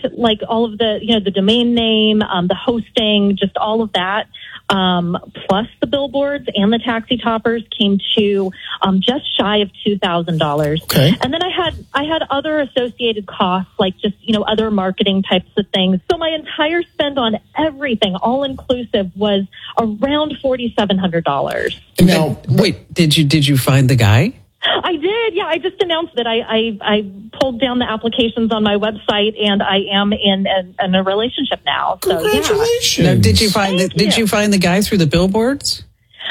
like all of the, the domain name, the hosting, just all of that, plus the billboards and the taxi toppers came to just shy of $2,000. Okay. And then I had other associated costs, like just, other marketing types of things. So my entire spend on everything, all inclusive, was around $4,700. Now, wait, did you find the guy? I did, yeah. I just announced that I pulled down the applications on my website, and I am in a relationship now. So, congratulations! Yeah. Now, did you find the guy through the billboards?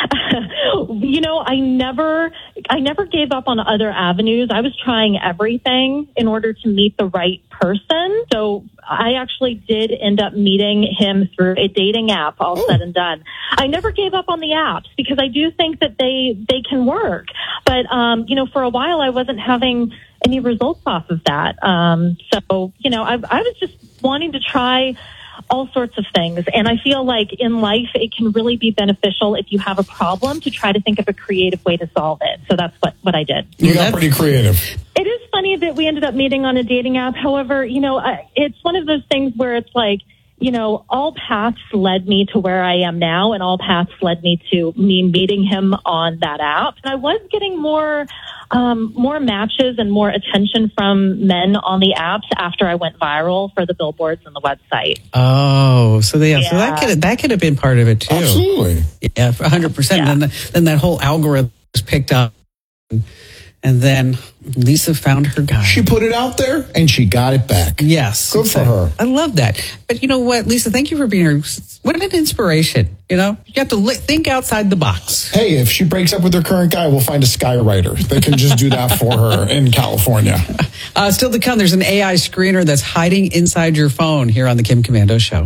I never gave up on other avenues. I was trying everything in order to meet the right person. So I actually did end up meeting him through a dating app, all said and done. I never gave up on the apps because I do think that they can work. But, for a while I wasn't having any results off of that. So, I was just wanting to try all sorts of things. And I feel like in life, it can really be beneficial if you have a problem to try to think of a creative way to solve it. So that's what I did. You got pretty creative. It is funny that we ended up meeting on a dating app. However, it's one of those things where it's like, all paths led me to where I am now, and all paths led me to me meeting him on that app. And I was getting more matches and more attention from men on the apps after I went viral for the billboards and the website. Oh, so that could have been part of it too. Absolutely. Yeah, 100%. Yeah. Then that whole algorithm was picked up. And then Lisa found her guy. She put it out there, and she got it back. Yes. Good for her. I love that. But you know what, Lisa, thank you for being here. What an inspiration. You have to think outside the box. Hey, if she breaks up with her current guy, we'll find a skywriter. They can just do that for her in California. Still to come, there's an AI screener that's hiding inside your phone here on the Kim Komando Show.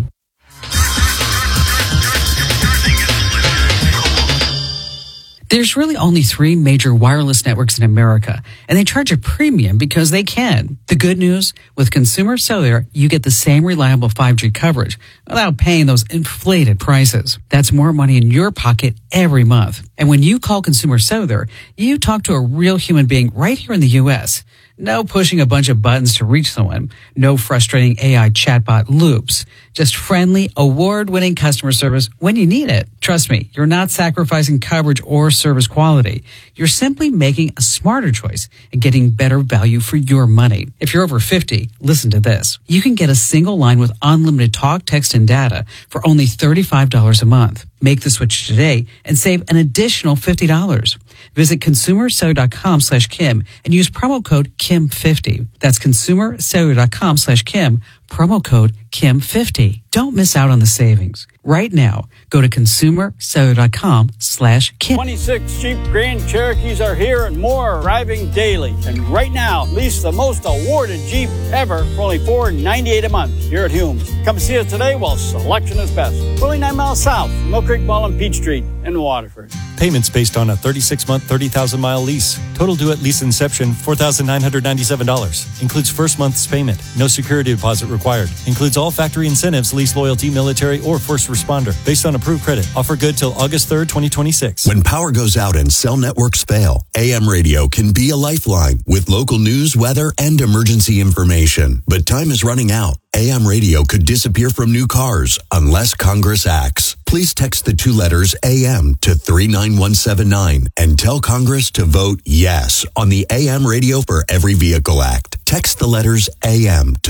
There's really only 3 major wireless networks in America, and they charge a premium because they can. The good news, with Consumer Cellular, you get the same reliable 5G coverage without paying those inflated prices. That's more money in your pocket every month. And when you call Consumer Cellular, you talk to a real human being right here in the U.S. No pushing a bunch of buttons to reach someone. No frustrating AI chatbot loops. Just friendly, award-winning customer service when you need it. Trust me, you're not sacrificing coverage or service quality. You're simply making a smarter choice and getting better value for your money. If you're over 50, listen to this. You can get a single line with unlimited talk, text, and data for only $35 a month. Make the switch today and save an additional $50. Visit consumercellular.com/Kim and use promo code KIM50. That's consumercellular.com/Kim, promo code KIM50. Don't miss out on the savings. Right now, go to consumercellular.com/Kim. 26 Jeep Grand Cherokees are here and more are arriving daily. And right now, lease the most awarded Jeep ever for only $498 a month here at Humes. Come see us today while selection is best. 29 miles south from Mill Creek Mall and Peachtree in Waterford. Payments based on a 36-month, 30,000-mile lease. Total due at lease inception, $4,997. Includes first month's payment. No security deposit required. Includes all factory incentives, lease loyalty, military, or first responder. Based on approved credit. Offer good till August 3rd, 2026. When power goes out and cell networks fail, AM radio can be a lifeline with local news, weather, and emergency information. But time is running out. AM radio could disappear from new cars unless Congress acts. Please text the 2 letters AM to 39179 and tell Congress to vote yes on the AM Radio for Every Vehicle Act. Text the letters AM to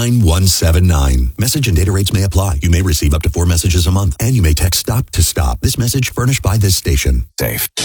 39179. Message and data rates may apply. You may receive up to 4 messages a month, and you may text STOP to stop. This message furnished by this station. Safe.